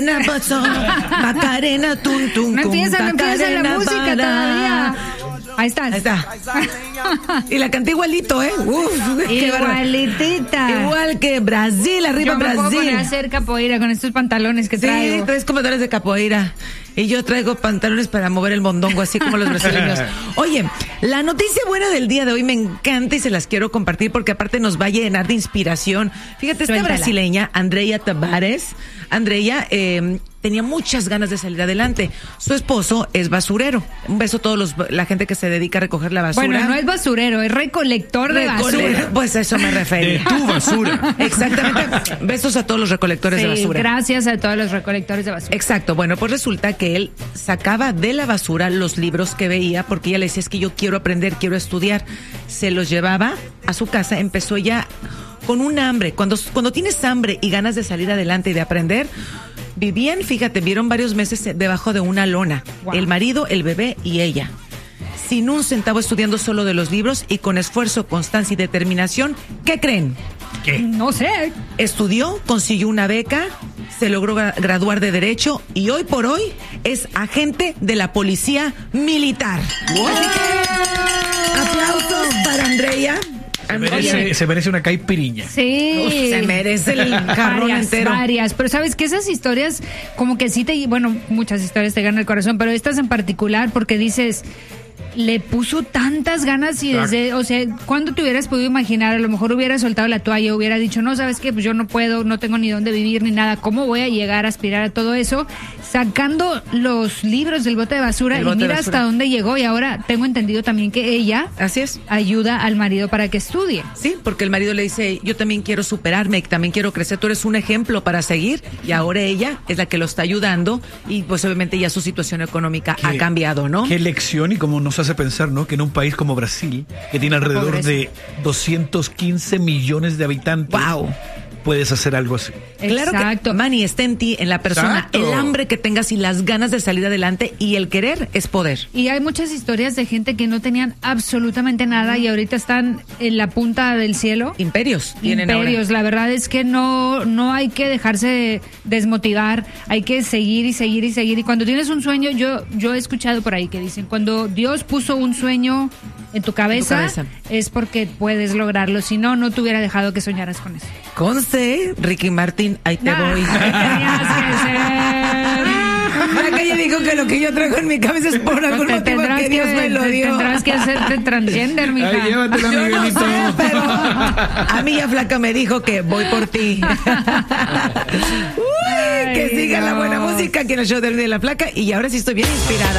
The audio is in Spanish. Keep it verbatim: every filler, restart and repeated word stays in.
Macarena, tum, tum, no empieza, no empieza la música para... todavía. Ahí estás. Ahí está. Y la canté igualito, ¿eh? Uf, igualitita. Igual que Brasil, arriba yo me Brasil. Puedo poner a hacer capoeira con estos pantalones que sí, traigo. Sí, traes pantalones de capoeira. Y yo traigo pantalones para mover el mondongo, así como los brasileños. Oye, la noticia buena del día de hoy me encanta y se las quiero compartir porque aparte nos va a llenar de inspiración. Fíjate, esta Suéltala. brasileña, Andrea Tavares, Andrea eh, tenía muchas ganas de salir adelante. Su esposo es basurero. Un beso a todos los, la gente que se dedica a recoger la basura. Bueno, no es basurero, es recolector de Recolector, basura. Pues a eso me refería. De tu basura. Exactamente. Besos a todos los recolectores sí, de basura. Gracias a todos los recolectores de basura. Exacto. Bueno, pues resulta que él sacaba de la basura los libros que veía porque ella le decía, es que yo quiero aprender, quiero estudiar. Se los llevaba a su casa, empezó ya con un hambre. Cuando, cuando tienes hambre y ganas de salir adelante y de aprender, vivían, fíjate, vieron varios meses debajo de una lona. Wow. El marido, el bebé y ella. Sin un centavo, estudiando solo de los libros y con esfuerzo, constancia y determinación. ¿Qué creen? ¿Qué? No sé. Estudió, consiguió una beca, se logró graduar de Derecho y hoy por hoy es agente de la Policía Militar. ¡Wow! Así que, aplausos para Andrea. Se merece, se merece una caipiriña. Sí. Uf, se merece el jarrón varias, entero. Varias, pero sabes que esas historias como que sí te, bueno, muchas historias te ganan el corazón, pero estas en particular porque dices, le puso tantas ganas y desde, o sea, ¿cuándo te hubieras podido imaginar? A lo mejor hubiera soltado la toalla, hubiera dicho, no, ¿sabes qué? Pues yo no puedo, no tengo ni dónde vivir ni nada. ¿Cómo voy a llegar a aspirar a todo eso? Sacando los libros del bote de basura El bote y mira de basura. hasta dónde llegó. Y ahora tengo entendido también que ella Así es. ayuda al marido para que estudie. Sí, porque el marido le dice, yo también quiero superarme, también quiero crecer, tú eres un ejemplo para seguir, y ahora ella es la que lo está ayudando, y pues obviamente ya su situación económica Qué- ha cambiado, ¿no? Qué lección y cómo nos hace pensar, ¿no? Que en un país como Brasil, que tiene alrededor pobreza. de doscientos quince millones de habitantes, Wow. puedes hacer algo así. Claro Exacto. que, Manny, está en ti, en la persona, Exacto. el hambre que tengas y las ganas de salir adelante, y el querer es poder. Y hay muchas historias de gente que no tenían absolutamente nada y ahorita están en la punta del cielo. Imperios tienen Imperios, ahora. la verdad es que no, no hay que dejarse desmotivar, hay que seguir y seguir y seguir. Y cuando tienes un sueño, yo, yo he escuchado por ahí que dicen, cuando Dios puso un sueño en tu cabeza, cabeza. es porque puedes lograrlo, si no, no te hubiera dejado que soñaras con eso. Conste, Ricky Martin, ahí te Nah, voy. tenías que ser. La calle dijo que lo que yo traigo en mi cabeza es por algún Te motivo tendrás que Dios que- me lo te dio. Tendrás que hacerte transgender, mija. Ay, llévatela, Yo no Miguelito. sé, pero a mí ya Flaca me dijo que voy por ti. Uy, que Ay, siga la no. buena música aquí en el show del Día de la Flaca, y ahora sí estoy bien inspirada.